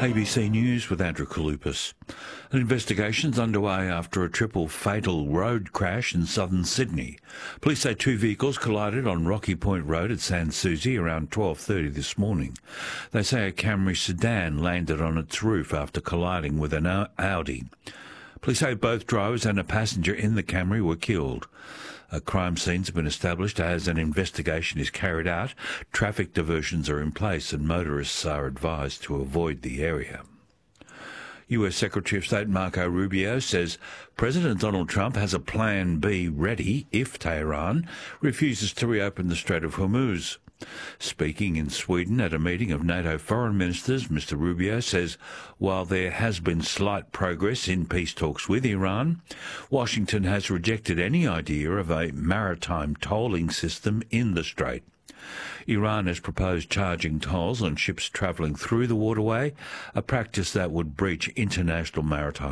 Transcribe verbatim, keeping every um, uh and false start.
A B C News with Andrew Kalupis. An investigation's underway after a triple fatal road crash in southern Sydney. Police say two vehicles collided on Rocky Point Road at Sans Souci around twelve thirty this morning. They say a Camry sedan landed on its roof after colliding with an Audi. Police say both drivers and a passenger in the Camry were killed. A crime scene's been established as an investigation is carried out. Traffic diversions are in place and motorists are advised to avoid the area. U S Secretary of State Marco Rubio says President Donald Trump has a plan B ready if Tehran refuses to reopen the Strait of Hormuz. Speaking in Sweden at a meeting of NATO foreign ministers, Mister Rubio says while there has been slight progress in peace talks with Iran, Washington has rejected any idea of a maritime tolling system in the strait. Iran has proposed charging tolls on ships travelling through the waterway, a practice that would breach international maritime